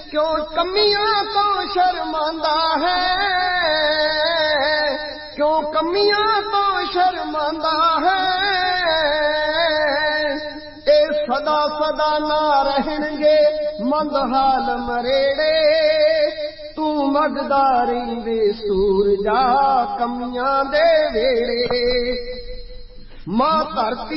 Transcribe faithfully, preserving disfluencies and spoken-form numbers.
क्यों कमियां तो शर्मांदा है, क्यों कमियां तो शर्मांदा है। ए सदा सदा ना रहणगे मंदहाल मरेड़े, तू मगदारी वे सूरजा कमियां दे वेड़े। मां धरती